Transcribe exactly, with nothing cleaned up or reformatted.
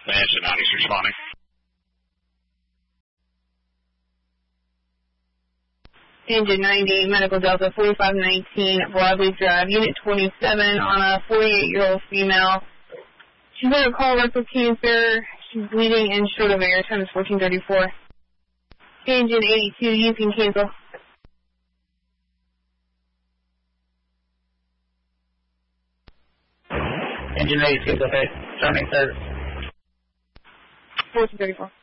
Engine ninety's responding. Engine ninety, Medical Delta forty-five nineteen, Broadleaf Drive, Unit twenty-seven on a forty-eight-year-old female. She's under colorectal cancer. She's bleeding and short of air. Time is fourteen thirty-four. Engine eighty-two, you can cancel. Engine eighty-two, okay. Turning third. fourteen thirty-four.